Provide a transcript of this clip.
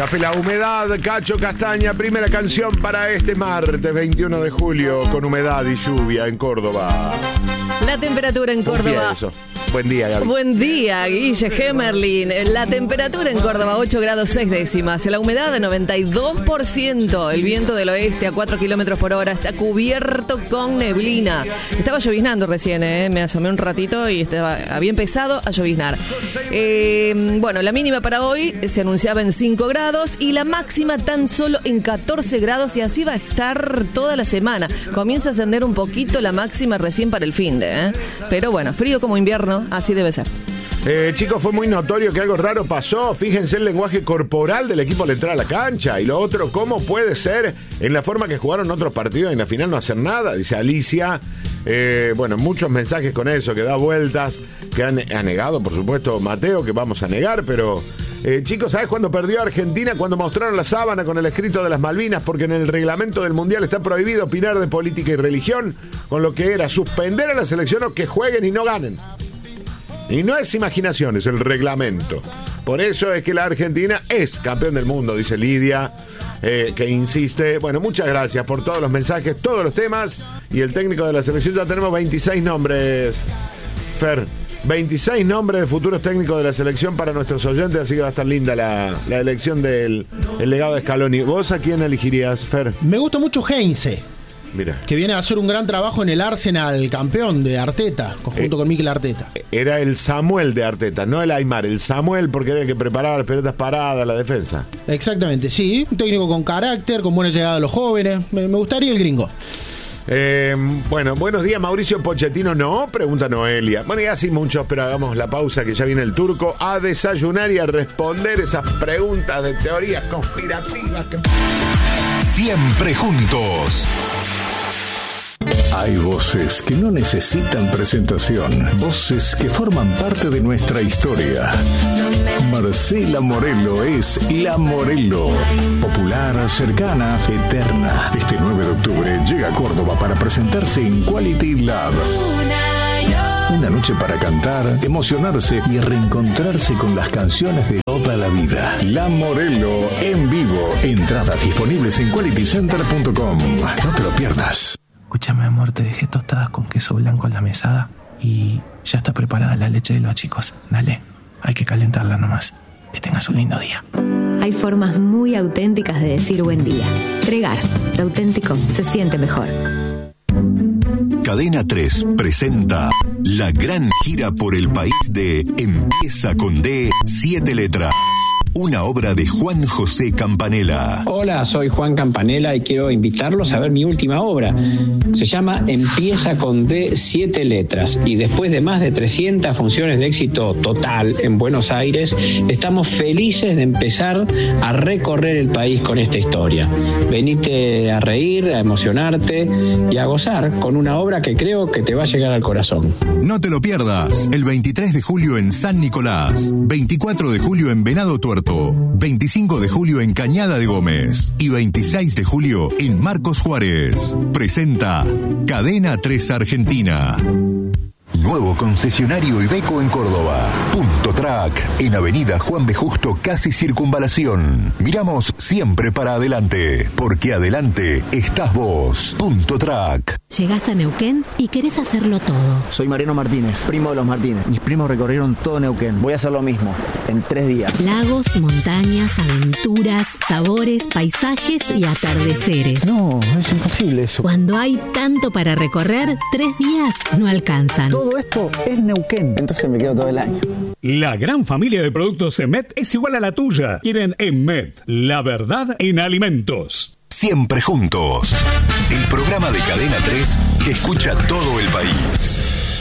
Café La Humedad, Cacho Castaña, primera canción para este martes 21 de julio, con humedad y lluvia en Córdoba. La temperatura en Córdoba. Buen día, Gaby. Buen día, Guille Gemerlin. La temperatura en Córdoba, 8 grados 6 décimas. La humedad, 92%. El viento del oeste a 4 kilómetros por hora. Está cubierto con neblina. Estaba lloviznando recién, me asomé un ratito y había empezado a lloviznar. Bueno, la mínima para hoy se anunciaba en 5 grados y la máxima tan solo en 14 grados, y así va a estar toda la semana. Comienza a ascender un poquito la máxima recién para el finde, pero bueno, frío como invierno. Así debe ser. Chicos, fue muy notorio que algo raro pasó. Fíjense el lenguaje corporal del equipo al entrar a la cancha. Y lo otro, ¿cómo puede ser en la forma que jugaron otros partidos y en la final no hacer nada? Dice Alicia. Bueno, muchos mensajes con eso, que da vueltas, que ha negado, por supuesto, Mateo, que vamos a negar, pero... chicos, ¿sabes cuándo perdió Argentina? Cuando mostraron la sábana con el escrito de las Malvinas, porque en el reglamento del Mundial está prohibido opinar de política y religión, con lo que era suspender a la selección o que jueguen y no ganen. Y no es imaginación, es el reglamento. Por eso es que la Argentina es campeón del mundo, dice Lidia, que insiste. Bueno, muchas gracias por todos los mensajes, todos los temas. Y el técnico de la selección, ya tenemos 26 nombres, Fer. 26 nombres de futuros técnicos de la selección para nuestros oyentes, así que va a estar linda la elección del legado de Scaloni. ¿Vos a quién elegirías, Fer? Me gusta mucho Heinze. Mira. Que viene a hacer un gran trabajo en el Arsenal campeón de Arteta, junto con Mikel Arteta. Era el Samuel de Arteta, no el Aymar, el Samuel, porque era el que preparaba las pelotas paradas, la defensa. Exactamente, sí, un técnico con carácter, con buena llegada a los jóvenes. Me gustaría el gringo. Bueno, buenos días, Mauricio Pochettino. No, pregunta Noelia. Bueno, ya sí muchos, pero hagamos la pausa, que ya viene el turco a desayunar y a responder esas preguntas de teorías conspirativas que... Siempre juntos. Hay voces que no necesitan presentación, voces que forman parte de nuestra historia. Marcela Morelo es La Morelo, popular, cercana, eterna. Este 9 de octubre llega a Córdoba para presentarse en Quality Lab. Una noche para cantar, emocionarse y reencontrarse con las canciones de toda la vida. La Morelo en vivo. Entradas disponibles en qualitycenter.com. No te lo pierdas. Escúchame, amor, te dejé tostadas con queso blanco en la mesada y ya está preparada la leche de los chicos. Dale, hay que calentarla nomás. Que tengas un lindo día. Hay formas muy auténticas de decir buen día. Regar, lo auténtico se siente mejor. Cadena 3 presenta la gran gira por el país de Empieza con D, 7 letras. Una obra de Juan José Campanella. Hola, soy Juan Campanella y quiero invitarlos a ver mi última obra. Se llama Empieza con D, 7 letras. Y después de más de 300 funciones de éxito total en Buenos Aires, estamos felices de empezar a recorrer el país con esta historia. Venite a reír, a emocionarte y a gozar con una obra que creo que te va a llegar al corazón. No te lo pierdas. El 23 de julio en San Nicolás, 24 de julio en Venado Tuerto, 25 de julio en Cañada de Gómez y 26 de julio en Marcos Juárez. Presenta Cadena 3 Argentina. Nuevo concesionario Iveco en Córdoba. Punto Track, en Avenida Juan B. Justo, casi Circunvalación. Miramos siempre para adelante, porque adelante estás vos. Punto Track. Llegás a Neuquén y querés hacerlo todo. Soy Mariano Martínez, primo de los Martínez. Mis primos recorrieron todo Neuquén. Voy a hacer lo mismo, en 3 días. Lagos, montañas, aventuras, sabores, paisajes y atardeceres. No, es imposible eso. Cuando hay tanto para recorrer, 3 días no alcanzan. Todo esto es Neuquén, entonces me quedo todo el año. La gran familia de productos Emet es igual a la tuya. Quieren Emet, la verdad en alimentos. Siempre juntos. El programa de Cadena 3 que escucha todo el país.